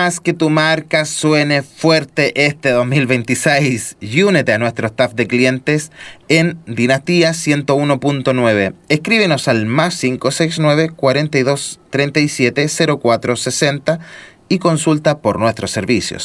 Haz que tu marca suene fuerte este 2026 y únete a nuestro staff de clientes en Dinastía 101.9. Escríbenos al +569 42 37 04 60 y consulta por nuestros servicios.